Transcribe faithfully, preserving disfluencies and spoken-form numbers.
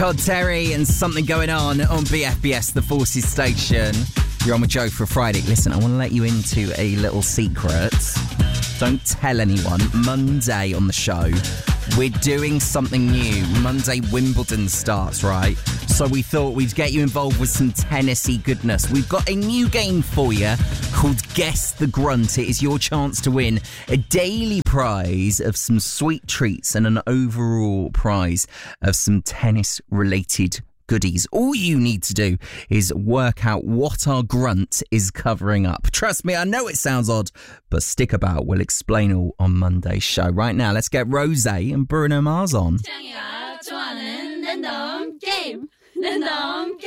Todd Terry and Something Going On on B F B S, the Forces station. You're on with Joe for Friday. Listen, I want to let you into a little secret. Don't tell anyone. Monday on the show, we're doing something new. Monday, Wimbledon starts, right? So we thought we'd get you involved with some tennis-y goodness. We've got a new game for you called Guess the Grunt. It is your chance to win a daily prize of some sweet treats and an overall prize of some tennis-related goodies. All you need to do is work out what our grunt is covering up. Trust me, I know it sounds odd, but stick about. We'll explain all on Monday's show. Right now, let's get Rosé and Bruno Mars on.